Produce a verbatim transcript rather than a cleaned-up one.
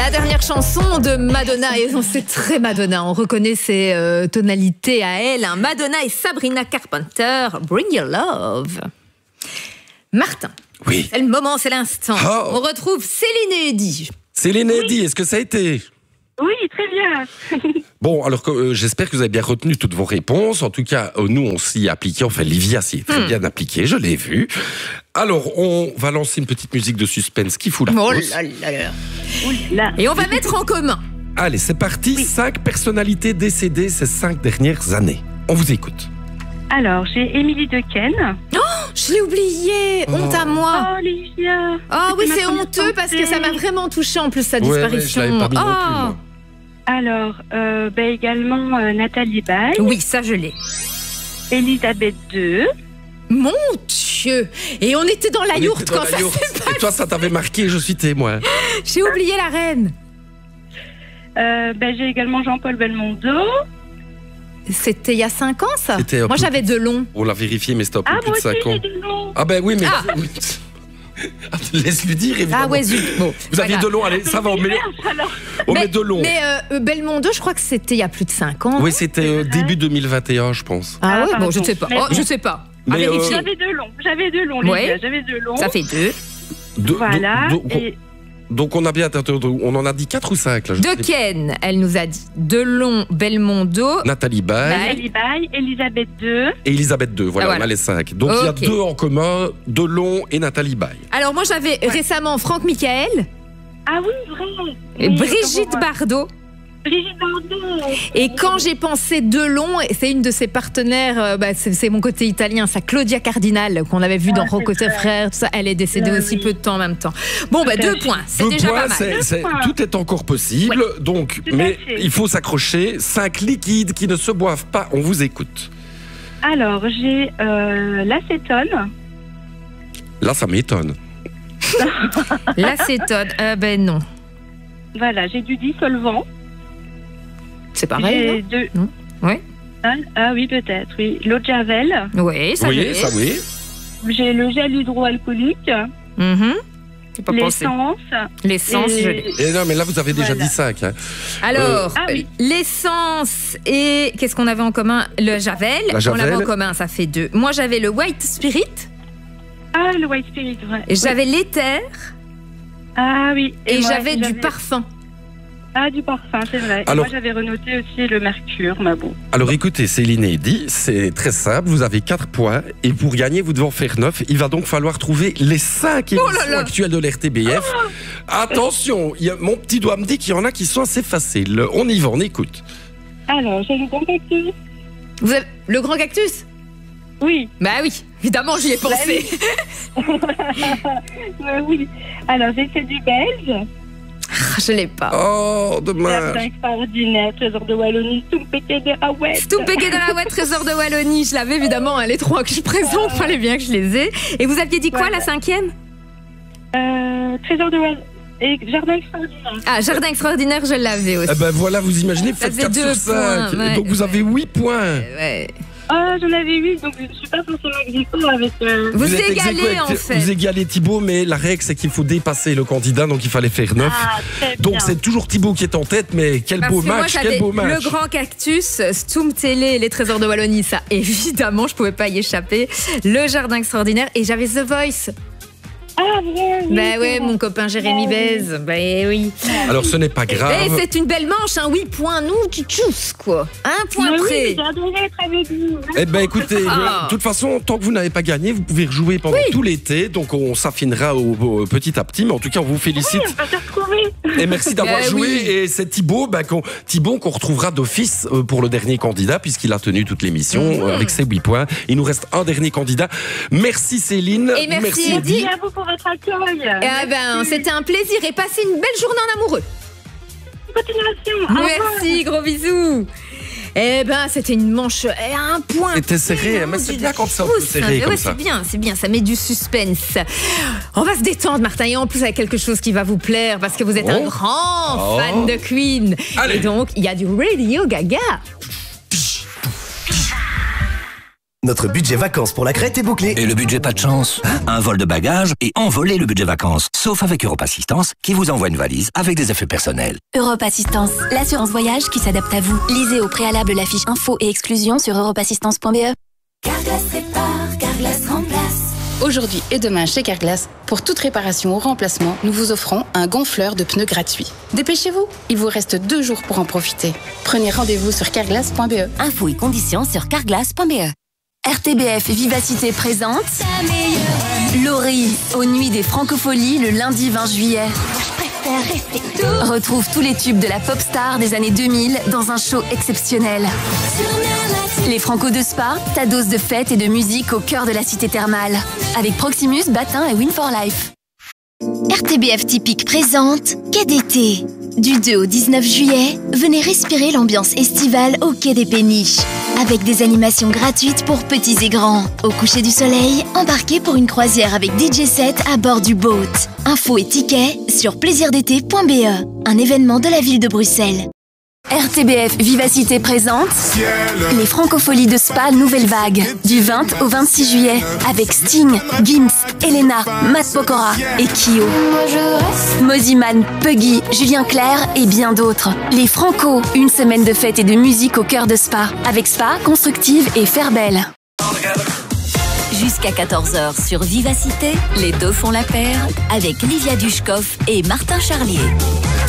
La dernière chanson de Madonna, et c'est très Madonna, on reconnaît ses euh, tonalités à elle. Hein. Madonna et Sabrina Carpenter, Bring Your Love. Martin, oui. C'est le moment, c'est l'instant. Oh. On retrouve Céline et Eddie. Céline et Eddie, est-ce que ça a été ? Oui, très bien. Bon, alors euh, j'espère que vous avez bien retenu toutes vos réponses. En tout cas, euh, nous, on s'y est appliqué. Enfin, Livia s'y est très hmm. bien appliquée, je l'ai vu. Alors, on va lancer une petite musique de suspense qui fout la oh pause. là là là. Oh là. Et on va mettre en commun. Allez, c'est parti. Oui. Cinq personnalités décédées ces cinq dernières années. On vous écoute. Alors, j'ai Émilie Dequesne. Oh, je l'ai oublié. Oh. Honte à moi. Oh, Livia. Oh oui, c'est honteux parce que ça m'a vraiment touché en plus sa disparition. Ouais, ouais, je l'avais pas mis oh. non plus, moi. Alors, euh, bah, également euh, Nathalie Baye. Oui, ça je l'ai. Elisabeth deux. Mon Dieu. Et on était dans la on yourte dans quand la ça yourte. s'est passé. Et toi, ça t'avait marqué, je suis témoin. J'ai oublié la reine. Euh, bah, j'ai également Jean-Paul Belmondo. C'était il y a cinq ans, ça. Moi, plus... j'avais Delon. On l'a vérifié, mais c'était un peu ah, plus de cinq ans. Ah ben oui, mais... Ah. Laisse-lui dire, évidemment. Ah ouais, zut. Bon, vous aviez Delon, allez, ça va, on met, on mais, met Delon. Mais euh, Belmondo, je crois que c'était il y a plus de cinq ans. Oui, c'était euh, début deux mille vingt et un, je pense. Ah, ah ouais, pardon. bon, je ne sais pas. Oh, je sais pas. Mais euh... J'avais Delon, j'avais Delon, ouais. j'avais Delon. Ça fait deux. De, voilà. De, de, et... Donc on a bien, on en a dit quatre ou cinq là. Dequesne, elle nous a dit Delon, Belmondo, Nathalie Baye, Nathalie Baye, Elisabeth deux et Elisabeth deux. Voilà, ah, voilà, on a les cinq. Donc il okay. y a deux en commun, Delon et Nathalie Baye. Alors moi j'avais ouais. récemment Franck Michael. Ah oui, vrai. Et oui, Brigitte Bardot. Brigitte Bardot. Et quand j'ai pensé Delon, c'est une de ses partenaires, euh, bah, c'est, c'est mon côté italien, ça, Claudia Cardinal, qu'on avait vu ah, dans Rocco et Frères, tout ça, elle est décédée ah, aussi oui. peu de temps en même temps. Bon, bah, deux points, c'est deux déjà points, pas mal. C'est, c'est, tout est encore possible, ouais. donc, tout mais il faut s'accrocher. Cinq liquides qui ne se boivent pas, on vous écoute. Alors, j'ai euh, l'acétone. Là, ça m'étonne. L'acétone, euh, ben non. Voilà, j'ai du dissolvant. C'est pareil, non, non Oui. Ah, ah oui, peut-être, oui. L'eau de Javel. Oui, ça oui, ça oui. J'ai le gel hydroalcoolique. Mm-hmm. Pas l'essence. L'essence, et... je l'ai. Et non, mais là, vous avez déjà voilà. dit cinq. Hein. Alors, euh... ah, oui. l'essence et... Qu'est-ce qu'on avait en commun ? Le Javel. La Javel. On l'avait en commun, ça fait deux. Moi, j'avais le White Spirit. Ah, le White Spirit, vrai. Et j'avais ouais. l'éther. Ah oui. Et, et moi, j'avais, j'avais du parfum. Ah, du parfum, c'est vrai. Alors, moi, j'avais renoté aussi le mercure, mais bon. Alors, écoutez, Céline et Eddie, c'est très simple. Vous avez quatre points. Et pour gagner, vous devez en faire neuf. Il va donc falloir trouver les cinq émissions oh là là. actuelles de l'R T B F. Oh. Attention, il y a, mon petit doigt me dit qu'il y en a qui sont assez faciles. On y va, on écoute. Alors, j'ai le grand cactus. Vous avez le grand cactus ? Oui. Bah oui, évidemment, j'y ai pensé. Bah oui. bah oui. Alors, j'ai fait du belge. Je l'ai pas. Oh, dommage. Jardin extraordinaire, trésor de Wallonie, Stumpeke de Rawet. Stumpeke de Rawet, trésor de Wallonie. Je l'avais évidemment, hein, les trois que je présente, fallait bien que je les ai. Et vous aviez dit quoi, voilà. la cinquième ? euh, Trésor de Wallonie. Et Jardin extraordinaire. Ah, Jardin extraordinaire, je l'avais aussi. Eh ben voilà, vous imaginez, vous faites quatre sur cinq. Ouais. Donc vous avez huit points. Euh, ouais. Oh, j'en avais huit, donc je ne suis pas forcément ex-aequo avec... Euh... Vous, vous égalez, en fait. Vous égalez Thibaut, mais la règle, c'est qu'il faut dépasser le candidat, donc il fallait faire neuf. Ah, donc c'est toujours Thibaut qui est en tête, mais quel Parce beau que match, moi, quel beau match. Le grand cactus, Stum Télé, les trésors de Wallonie, ça, évidemment, je ne pouvais pas y échapper. Le jardin extraordinaire, et j'avais The Voice. Ah, bien, oui, bah ouais, mon copain Jérémy Bez. Bah oui. Alors ce n'est pas grave. Et c'est une belle manche, hein. huit points, nous, tu tchousses, quoi. Un point mais près. Oui, j'ai adoré être avec vous. Eh ben écoutez, ah. de toute façon, tant que vous n'avez pas gagné, vous pouvez rejouer pendant oui. tout l'été. Donc on s'affinera au, au, petit à petit. Mais en tout cas, on vous félicite. Oui, on va se retrouver. Et merci d'avoir euh, joué. Oui. Et c'est Thibaut, bah, qu'on, Thibaut qu'on retrouvera d'office pour le dernier candidat, puisqu'il a tenu toute l'émission mmh. avec ses huit points. Il nous reste un dernier candidat. Merci Céline. Et merci, merci Eddie. Merci à vous pour votre accueil. Eh ben, c'était un plaisir et passez une belle journée en amoureux. Continuation. Merci, gros bisous. Eh ben, c'était une manche à un point. C'était serré, mais c'est bien quand c'est un peu serré comme ouais, ça. C'est bien, c'est bien, ça met du suspense. On va se détendre, Martin, et en plus avec quelque chose qui va vous plaire parce que vous êtes oh. un grand oh. fan de Queen. Allez. Et donc, il y a du Radio Gaga. Notre budget vacances pour la Crète est bouclé. Et le budget pas de chance? Un vol de bagages et envoler le budget vacances. Sauf avec Europe Assistance, qui vous envoie une valise avec des effets personnels. Europe Assistance, l'assurance voyage qui s'adapte à vous. Lisez au préalable la fiche info et exclusion sur europe assistance point b e. Carglass répare, Carglass remplace. Aujourd'hui et demain chez Carglass, pour toute réparation ou remplacement, nous vous offrons un gonfleur de pneus gratuit. Dépêchez-vous, il vous reste deux jours pour en profiter. Prenez rendez-vous sur carglass point b e. Infos et conditions sur carglass point b e. R T B F Vivacité présente Laurie aux Nuits des Francopholies le lundi vingt juillet. Retrouve tous les tubes de la pop star des années deux mille dans un show exceptionnel. Les Franco de Spa, ta dose de fête et de musique au cœur de la cité thermale. Avec Proximus, Batin et Win for Life. R T B F Typique présente Quai d'été. Du deux au dix-neuf juillet, venez respirer l'ambiance estivale au Quai des Péniches. Avec des animations gratuites pour petits et grands. Au coucher du soleil, embarquez pour une croisière avec D J set à bord du boat. Infos et tickets sur plaisir d'été point b e, un événement de la ville de Bruxelles. R T B F Vivacité présente les Francopholies de Spa Nouvelle Vague du vingt au vingt-six juillet avec Sting, Gims, Elena, Matt Pokora et Kyo. Moziman, Puggy, Julien Clerc et bien d'autres. Les Franco, une semaine de fête et de musique au cœur de Spa avec Spa, Constructive et Fairbelle. Jusqu'à quatorze heures sur Vivacité, les deux font la paire avec Livia Dushkov et Martin Charlier.